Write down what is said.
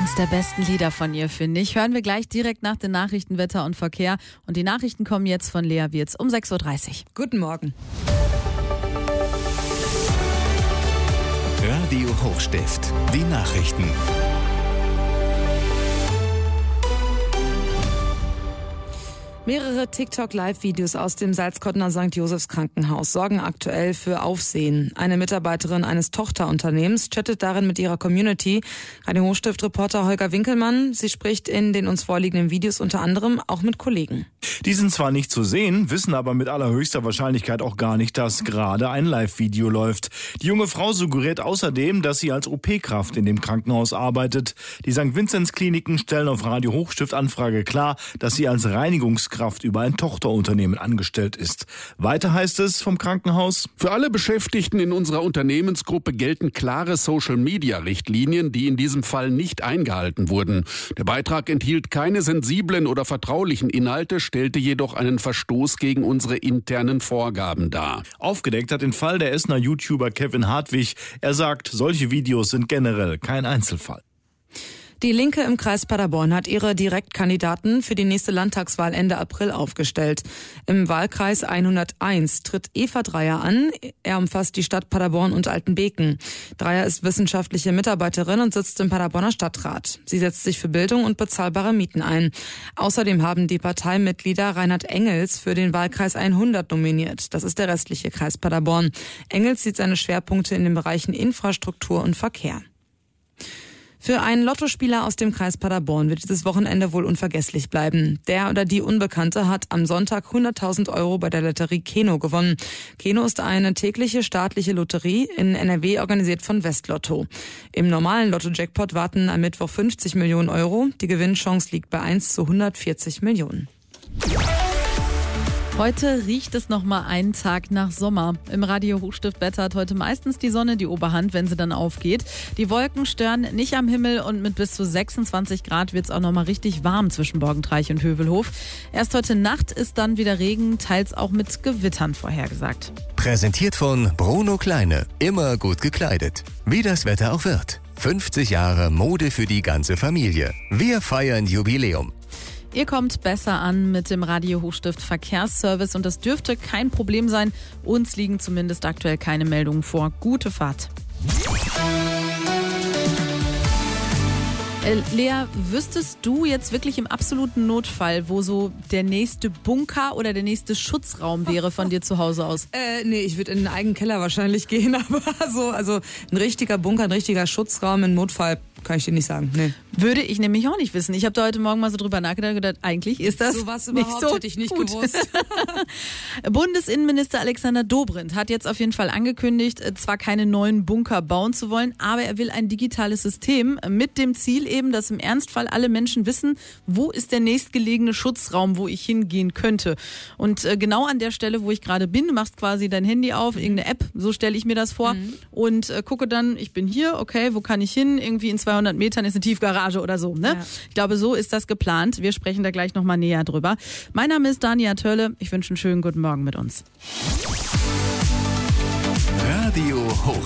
Eins der besten Lieder von ihr, finde ich. Hören wir gleich direkt nach den Nachrichten, Wetter und Verkehr. Und die Nachrichten kommen jetzt von Lea Wirz um 6.30 Uhr. Guten Morgen. Radio Hochstift, die Nachrichten. Mehrere TikTok-Live-Videos aus dem Salzkottner St. Josephs Krankenhaus sorgen aktuell für Aufsehen. Eine Mitarbeiterin eines Tochterunternehmens chattet darin mit ihrer Community. Radio Hochstift-Reporter Holger Winkelmann, sie spricht in den uns vorliegenden Videos unter anderem auch mit Kollegen. Die sind zwar nicht zu sehen, wissen aber mit allerhöchster Wahrscheinlichkeit auch gar nicht, dass gerade ein Live-Video läuft. Die junge Frau suggeriert außerdem, dass sie als OP-Kraft in dem Krankenhaus arbeitet. Die St. Vinzenz-Kliniken stellen auf Radio Hochstift-Anfrage klar, dass sie als Reinigungskraft über ein Tochterunternehmen angestellt ist. Weiter heißt es vom Krankenhaus: Für alle Beschäftigten in unserer Unternehmensgruppe gelten klare Social-Media-Richtlinien, die in diesem Fall nicht eingehalten wurden. Der Beitrag enthielt keine sensiblen oder vertraulichen Inhalte, stellte jedoch einen Verstoß gegen unsere internen Vorgaben dar. Aufgedeckt hat den Fall der Essener YouTuber Kevin Hartwig. Er sagt, solche Videos sind generell kein Einzelfall. Die Linke im Kreis Paderborn hat ihre Direktkandidaten für die nächste Landtagswahl Ende April aufgestellt. Im Wahlkreis 101 tritt Eva Dreier an. Er umfasst die Stadt Paderborn und Altenbeken. Dreier ist wissenschaftliche Mitarbeiterin und sitzt im Paderborner Stadtrat. Sie setzt sich für Bildung und bezahlbare Mieten ein. Außerdem haben die Parteimitglieder Reinhard Engels für den Wahlkreis 100 nominiert. Das ist der restliche Kreis Paderborn. Engels sieht seine Schwerpunkte in den Bereichen Infrastruktur und Verkehr. Für einen Lottospieler aus dem Kreis Paderborn wird dieses Wochenende wohl unvergesslich bleiben. Der oder die Unbekannte hat am Sonntag 100.000 € bei der Lotterie Keno gewonnen. Keno ist eine tägliche staatliche Lotterie in NRW, organisiert von Westlotto. Im normalen Lotto-Jackpot warten am Mittwoch 50 Millionen €. Die Gewinnchance liegt bei 1:140 Millionen. Heute riecht es noch mal einen Tag nach Sommer. Im Radio Hochstift-Wetter hat heute meistens die Sonne die Oberhand, wenn sie dann aufgeht. Die Wolken stören nicht am Himmel und mit bis zu 26 Grad wird es auch noch mal richtig warm zwischen Borgentreich und Hövelhof. Erst heute Nacht ist dann wieder Regen, teils auch mit Gewittern vorhergesagt. Präsentiert von Bruno Kleine. Immer gut gekleidet. Wie das Wetter auch wird. 50 Jahre Mode für die ganze Familie. Wir feiern Jubiläum. Ihr kommt besser an mit dem Radio Hochstift Verkehrsservice und das dürfte kein Problem sein. Uns liegen zumindest aktuell keine Meldungen vor. Gute Fahrt. Lea, wüsstest du jetzt wirklich im absoluten Notfall, wo so der nächste Bunker oder der nächste Schutzraum wäre von dir zu Hause aus? Nee, ich würde in den eigenen Keller wahrscheinlich gehen, aber also ein richtiger Bunker, ein richtiger Schutzraum im Notfall kann ich dir nicht sagen. Nee. Würde ich nämlich auch nicht wissen. Ich habe da heute Morgen mal so drüber nachgedacht und gedacht, eigentlich ist das so was nicht überhaupt so hätte ich nicht gut gewusst. Bundesinnenminister Alexander Dobrindt hat jetzt auf jeden Fall angekündigt, zwar keine neuen Bunker bauen zu wollen, aber er will ein digitales System mit dem Ziel eben, dass im Ernstfall alle Menschen wissen, wo ist der nächstgelegene Schutzraum, wo ich hingehen könnte. Und genau an der Stelle, wo ich gerade bin, du machst quasi dein Handy auf, irgendeine App, so stelle ich mir das vor, und gucke dann, ich bin hier, okay, wo kann ich hin? Irgendwie in 200 Metern ist eine Tiefgarage oder so. Ne? Ja. Ich glaube, so ist das geplant. Wir sprechen da gleich nochmal näher drüber. Mein Name ist Dania Törle. Ich wünsche einen schönen guten Morgen mit uns. Radio Hoch.